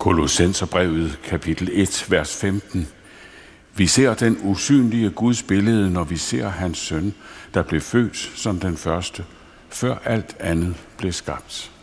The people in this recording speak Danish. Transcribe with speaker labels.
Speaker 1: Kolossenserbrevet, kapitel 1, vers 15. Vi ser den usynlige Guds billede, når vi ser hans søn, der blev født som den første, før alt andet blev skabt.